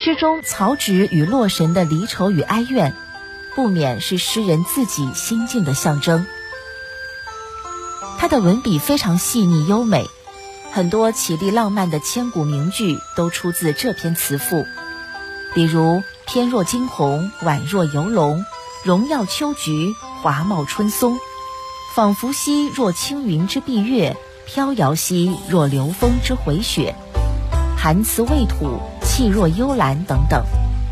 诗中曹植与洛神的离愁与哀怨，不免是诗人自己心境的象征。他的文笔非常细腻优美，很多绮丽浪漫的千古名句都出自这篇词赋，比如天若惊鸿，宛若游龙，荣耀秋菊，华茂春松，仿佛兮若青云之蔽月，飘摇兮若流风之回雪，含词未吐，气若幽兰等等。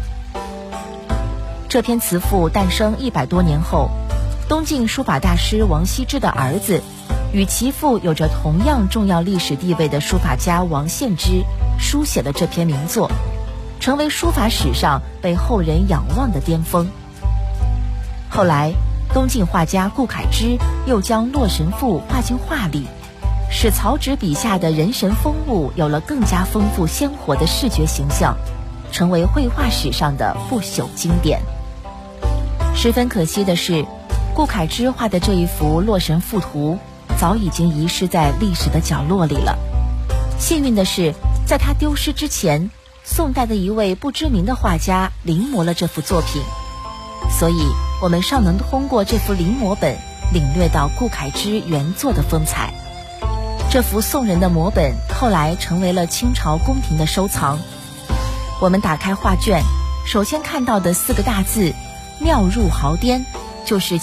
这篇词赋诞生100多年后，东晋书法大师王羲之的儿子，与其父有着同样重要历史地位的书法家王献之书写了这篇名作，成为书法史上被后人仰望的巅峰。后来东晋画家顾恺之又将《洛神赋》画进画里，使曹植笔下的人神风物有了更加丰富鲜活的视觉形象，成为绘画史上的不朽经典。十分可惜的是，顾恺之画的这一幅《洛神赋图》早已经遗失在历史的角落里了。幸运的是，在他丢失之前，宋代的一位不知名的画家临摹了这幅作品，所以我们尚能通过这幅临摹本领略到顾恺之原作的风采。这幅宋人的摹本后来成为了清朝宫廷的收藏。我们打开画卷，首先看到的4个大字“妙入豪颠”，就是